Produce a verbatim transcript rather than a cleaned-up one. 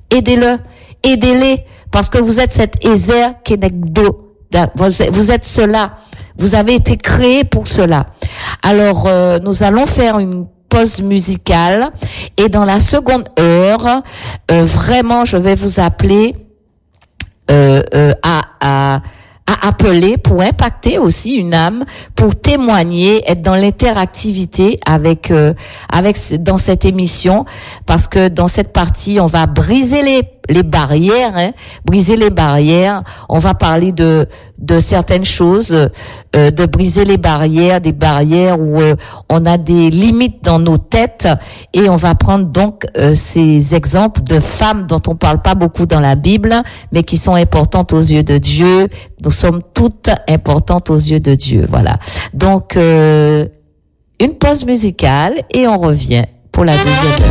Aidez-le, aidez-les, parce que vous êtes cet Ezer Kenegdo. Vous êtes cela. Vous avez été créé pour cela. Alors, euh, nous allons faire une pause musicale et dans la seconde heure, euh, vraiment, je vais vous appeler euh, euh, à, à à appeler pour impacter aussi une âme, pour témoigner, être dans l'interactivité avec euh, avec dans cette émission, parce que dans cette partie, on va briser les les barrières, hein, briser les barrières. On va parler de de certaines choses, euh, de briser les barrières, des barrières où euh, on a des limites dans nos têtes, et on va prendre donc euh, ces exemples de femmes dont on parle pas beaucoup dans la Bible, mais qui sont importantes aux yeux de Dieu. Nous sommes toutes importantes aux yeux de Dieu, voilà. Donc euh, une pause musicale et on revient pour la deuxième heure.